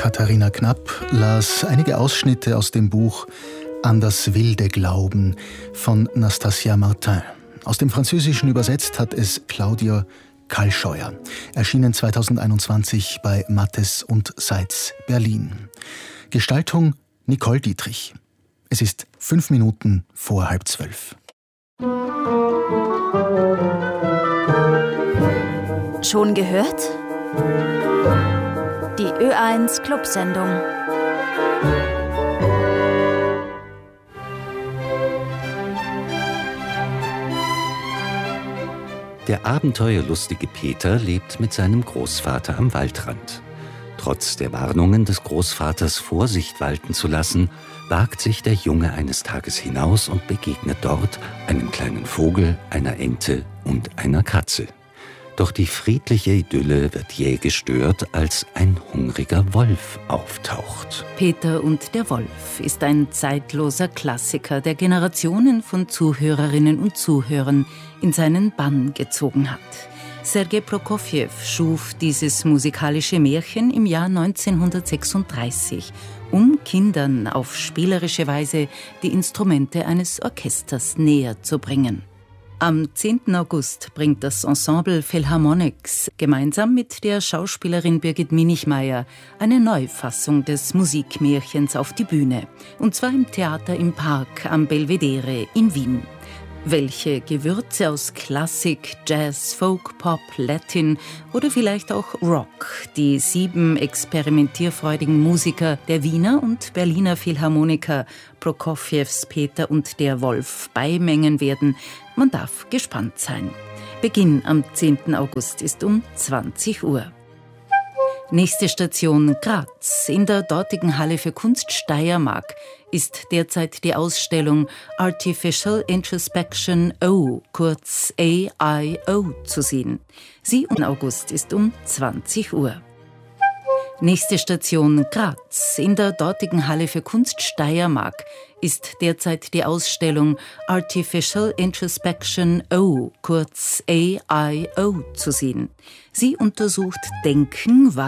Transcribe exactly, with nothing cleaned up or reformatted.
Katharina Knapp las einige Ausschnitte aus dem Buch An das wilde Glauben von Nastasia Martin. Aus dem Französischen übersetzt hat es Claudia Kalscheuer. Erschienen zweitausendeinundzwanzig bei Mattes und Seitz, Berlin. Gestaltung Nicole Dietrich. Es ist fünf Minuten vor halb zwölf. Schon gehört? Die Ö eins Clubsendung. Der abenteuerlustige Peter lebt mit seinem Großvater am Waldrand. Trotz der Warnungen des Großvaters, Vorsicht walten zu lassen, wagt sich der Junge eines Tages hinaus und begegnet dort einem kleinen Vogel, einer Ente und einer Katze. Doch die friedliche Idylle wird jäh gestört, als ein hungriger Wolf auftaucht. Peter und der Wolf ist ein zeitloser Klassiker, der Generationen von Zuhörerinnen und Zuhörern in seinen Bann gezogen hat. Sergei Prokofjew schuf dieses musikalische Märchen im Jahr neunzehnhundertsechsunddreißig, um Kindern auf spielerische Weise die Instrumente eines Orchesters näher zu bringen. Am zehnten August bringt das Ensemble Philharmonics gemeinsam mit der Schauspielerin Birgit Minichmayr eine Neufassung des Musikmärchens auf die Bühne. Und zwar im Theater im Park am Belvedere in Wien. Welche Gewürze aus Klassik, Jazz, Folk, Pop, Latin oder vielleicht auch Rock die sieben experimentierfreudigen Musiker der Wiener und Berliner Philharmoniker Prokofjews Peter und der Wolf beimengen werden, man darf gespannt sein. Beginn am zehnten August ist um zwanzig Uhr. Nächste Station Graz. In der dortigen Halle für Kunst Steiermark ist derzeit die Ausstellung Artificial Introspection O, kurz A I O, zu sehen. Sie im August ist um zwanzig Uhr. Nächste Station Graz. In der dortigen Halle für Kunst Steiermark ist derzeit die Ausstellung Artificial Introspection O, kurz A I O, zu sehen. Sie untersucht Denken,